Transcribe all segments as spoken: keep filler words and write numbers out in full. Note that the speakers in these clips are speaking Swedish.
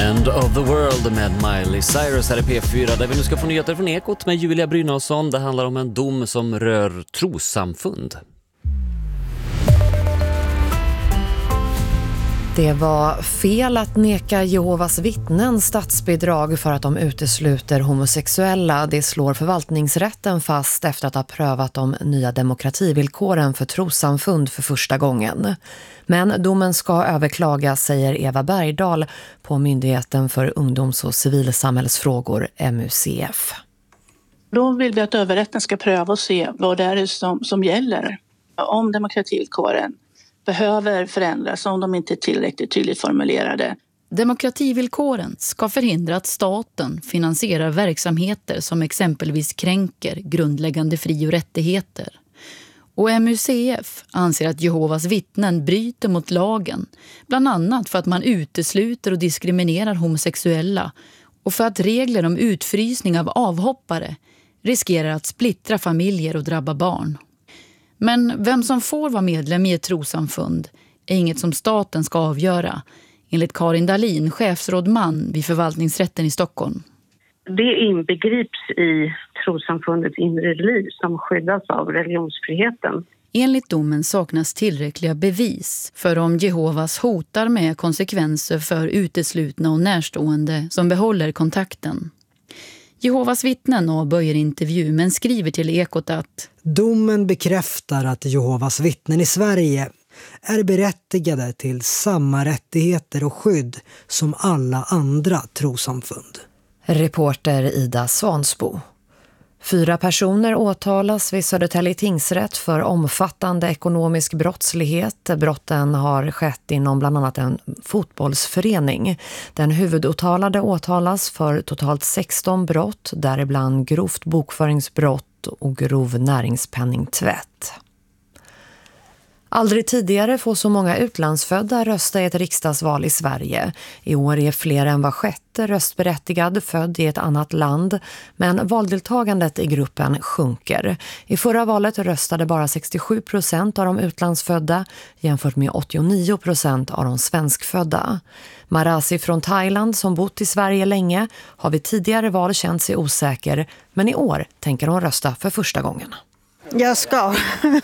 End of the World med Miley Cyrus här i P fyra, där vi nu ska få nyheter från Ekot med Julia Brynolfsson. Det handlar om en dom som rör trossamfund. Det var fel att neka Jehovas vittnen statsbidrag för att de utesluter homosexuella. Det slår förvaltningsrätten fast efter att ha prövat de nya demokrativillkoren för trossamfund för första gången. Men domen ska överklagas, säger Eva Bergdahl på Myndigheten för ungdoms- och civilsamhällsfrågor, M U C F. Då vill vi att överrätten ska pröva och se vad det är som, som gäller. Om demokrativillkoren behöver förändras om de inte är tillräckligt tydligt formulerade. Demokrativillkoren ska förhindra att staten finansierar verksamheter som exempelvis kränker grundläggande fri- och rättigheter. Och M U C F anser att Jehovas vittnen bryter mot lagen, bland annat för att man utesluter och diskriminerar homosexuella och för att regler om utfrysning av avhoppare riskerar att splittra familjer och drabba barn. Men vem som får vara medlem i ett trossamfund är inget som staten ska avgöra, enligt Karin Dahlin, chefsrådman vid förvaltningsrätten i Stockholm. Det inbegrips i trossamfundets inre liv som skyddas av religionsfriheten. Enligt domen saknas tillräckliga bevis för om Jehovas hotar med konsekvenser för uteslutna och närstående som behåller kontakten. Jehovas vittnen avböjer intervju men skriver till Ekot att domen bekräftar att Jehovas vittnen i Sverige är berättigade till samma rättigheter och skydd som alla andra trossamfund. Reporter Ida Svansbo. Fyra personer åtalas vid Södertälje tingsrätt för omfattande ekonomisk brottslighet. Brotten har skett inom bland annat en fotbollsförening. Den huvudåtalade åtalas för totalt sexton brott, däribland grovt bokföringsbrott och grov näringspenningtvätt. Aldrig tidigare får så många utlandsfödda rösta i ett riksdagsval i Sverige. I år är fler än var sjätte röstberättigad född i ett annat land, men valdeltagandet i gruppen sjunker. I förra valet röstade bara sextiosju procent av de utlandsfödda jämfört med åttionio procent av de svenskfödda. Marasi från Thailand, som bott i Sverige länge, har vid tidigare val känt sig osäker, men i år tänker hon rösta för första gången. Jag ska.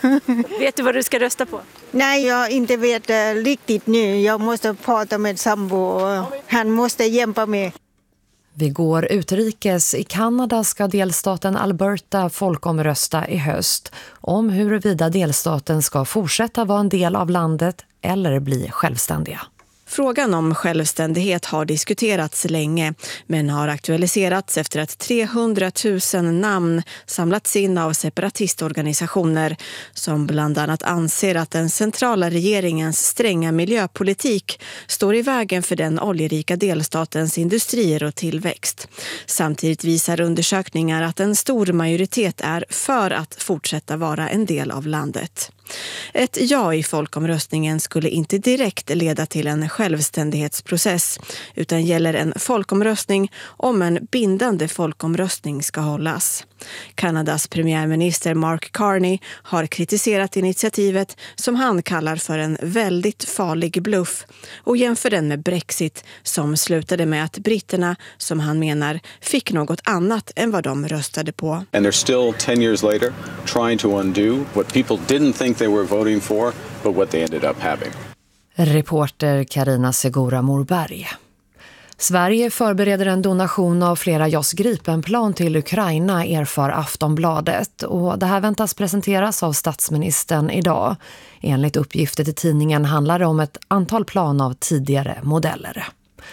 Vet du vad du ska rösta på? Nej, jag inte vet uh, riktigt nu. Jag måste prata med sambo och han måste hjälpa mig. Vi går utrikes. I Kanada ska delstaten Alberta folkomrösta i höst om huruvida delstaten ska fortsätta vara en del av landet eller bli självständiga. Frågan om självständighet har diskuterats länge, men har aktualiserats efter att trehundratusen namn samlats in av separatistorganisationer som bland annat anser att den centrala regeringens stränga miljöpolitik står i vägen för den oljerika delstatens industrier och tillväxt. Samtidigt visar undersökningar att en stor majoritet är för att fortsätta vara en del av landet. Ett ja i folkomröstningen skulle inte direkt leda till en självständighetsprocess utan gäller en folkomröstning om en bindande folkomröstning ska hållas. Kanadas premiärminister Mark Carney har kritiserat initiativet som han kallar för en väldigt farlig bluff och jämför den med Brexit som slutade med att britterna, som han menar, fick något annat än vad de röstade på. And they're still ten years later trying to undo what people didn't think they were voting for, but what they ended up having. Reporter Carina Segura Morberg. Sverige förbereder en donation av flera J A S Gripenplan till Ukraina, erfar Aftonbladet. Och det här väntas presenteras av statsministern idag. Enligt uppgifter till tidningen handlar det om ett antal plan av tidigare modeller.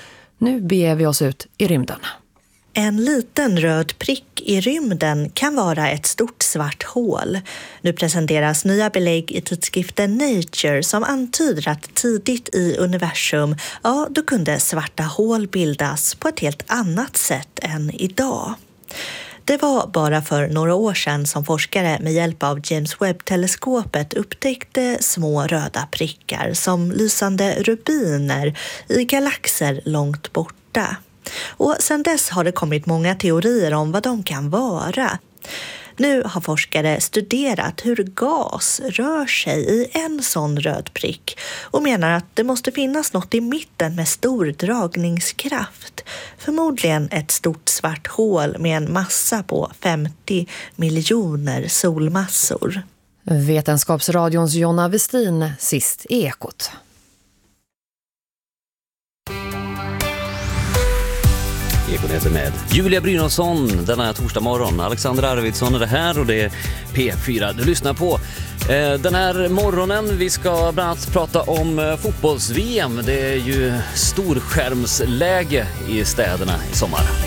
Nu beger vi oss ut i rymden. En liten röd prick i rymden kan vara ett stort svart hål. Nu presenteras nya belägg i tidskriften Nature som antyder att tidigt i universum, ja, då kunde svarta hål bildas på ett helt annat sätt än idag. Det var bara för några år sedan som forskare med hjälp av James Webb-teleskopet upptäckte små röda prickar som lysande rubiner i galaxer långt borta. Och sedan dess har det kommit många teorier om vad de kan vara. Nu har forskare studerat hur gas rör sig i en sån röd prick och menar att det måste finnas något i mitten med stor dragningskraft. Förmodligen ett stort svart hål med en massa på femtio miljoner solmassor. Vetenskapsradions Jonna Westin, sist i Ekot. Ekot med Julia Brynolfsson denna torsdag morgon. Alexander Arvidsson är det här och det är P fyra du lyssnar på. Den här morgonen vi ska bland annat prata om fotbolls-V M. Det är ju storskärmsläge i städerna i sommar.